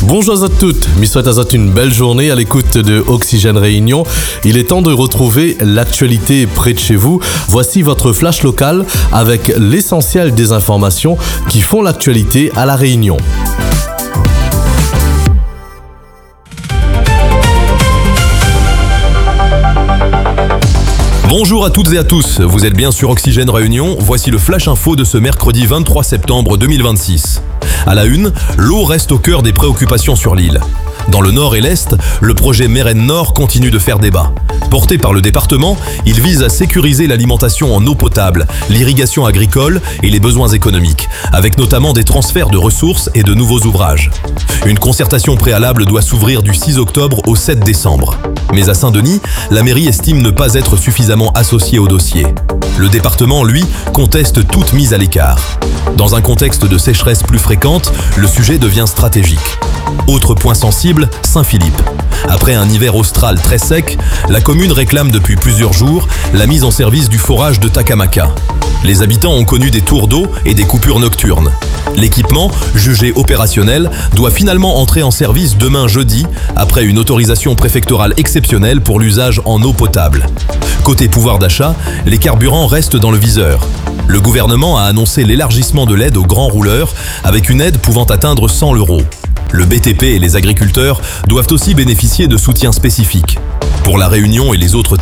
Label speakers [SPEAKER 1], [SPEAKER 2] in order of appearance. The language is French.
[SPEAKER 1] Bonjour à toutes, je souhaite à une belle journée à l'écoute de Oxygène Réunion. Il est temps de retrouver l'actualité près de chez vous. Voici votre flash local avec l'essentiel des informations qui font l'actualité à La Réunion.
[SPEAKER 2] Bonjour à toutes et à tous, vous êtes bien sur Oxygène Réunion, voici le Flash Info de ce mercredi 23 septembre 2026. À la une, l'eau reste au cœur des préoccupations sur l'île. Dans le nord et l'est, le projet Mérène Nord continue de faire débat. Porté par le département, il vise à sécuriser l'alimentation en eau potable, l'irrigation agricole et les besoins économiques, avec notamment des transferts de ressources et de nouveaux ouvrages. Une concertation préalable doit s'ouvrir du 6 octobre au 7 décembre. Mais à Saint-Denis, la mairie estime ne pas être suffisamment associée au dossier. Le département, lui, conteste toute mise à l'écart. Dans un contexte de sécheresse plus fréquente, le sujet devient stratégique. Autre point sensible, Saint-Philippe. Après un hiver austral très sec, la commune réclame depuis plusieurs jours la mise en service du forage de Takamaka. Les habitants ont connu des tours d'eau et des coupures nocturnes. L'équipement, jugé opérationnel, doit finalement entrer en service demain jeudi, après une autorisation préfectorale exceptionnelle pour l'usage en eau potable. Côté pouvoir d'achat, les carburants restent dans le viseur. Le gouvernement a annoncé l'élargissement de l'aide aux grands rouleurs, avec une aide pouvant atteindre 100 €. Le BTP et les agriculteurs doivent aussi bénéficier de soutiens spécifiques. Pour La Réunion et les autres